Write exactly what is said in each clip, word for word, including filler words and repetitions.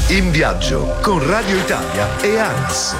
In viaggio con Radio Italia e ANAS.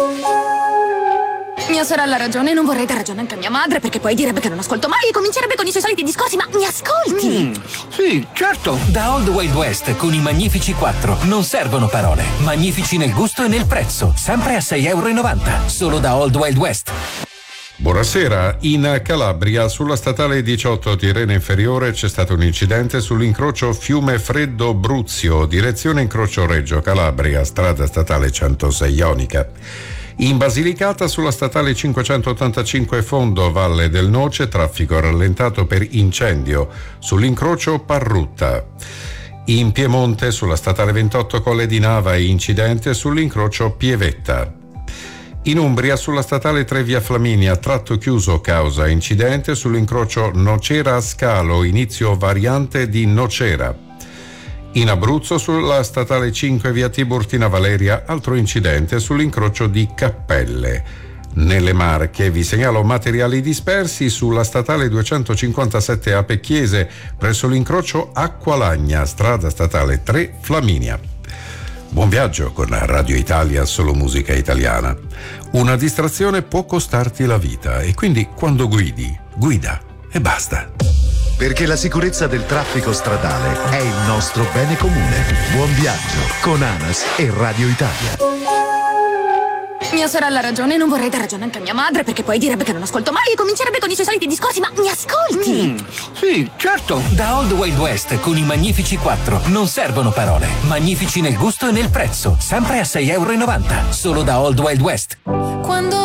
Mia sorella ha ragione, non vorrei dar ragione anche a mia madre, perché poi direbbe che non ascolto mai e comincerebbe con i suoi soliti discorsi. Ma mi ascolti? Mm, sì, certo. Da Old Wild West con i Magnifici quattro non servono parole. Magnifici nel gusto e nel prezzo, sempre a sei e novanta euro, solo da Old Wild West. Buonasera. In Calabria, sulla statale diciotto Tirreno Inferiore, c'è stato un incidente sull'incrocio Fiume Freddo Bruzio, direzione incrocio Reggio Calabria, strada statale centosei Ionica. In Basilicata, sulla statale cinquecentottantacinque Fondo Valle del Noce, traffico rallentato per incendio sull'incrocio Parrutta. In Piemonte, sulla statale ventotto Colle di Nava, incidente sull'incrocio Pievetta. In Umbria, sulla statale tre Via Flaminia, tratto chiuso causa incidente sull'incrocio Nocera Scalo, inizio variante di Nocera. In Abruzzo, sulla statale cinque Via Tiburtina Valeria, altro incidente sull'incrocio di Cappelle. Nelle Marche vi segnalo materiali dispersi sulla statale duecentocinquantasette Ape Chiese, presso l'incrocio Acqualagna, strada statale tre Flaminia. Buon viaggio con Radio Italia, solo musica italiana. Una distrazione può costarti la vita e quindi quando guidi, guida e basta. Perché la sicurezza del traffico stradale è il nostro bene comune. Buon viaggio con ANAS e Radio Italia. Mia sorella ha ragione, non vorrei dar ragione anche a mia madre, perché poi direbbe che non ascolto mai e comincerebbe con i suoi soliti discorsi. Ma mi ascolti? Mm, sì, certo. Da Old Wild West con i Magnifici quattro non servono parole. Magnifici nel gusto e nel prezzo, sempre a sei e novanta euro, solo da Old Wild West. Quando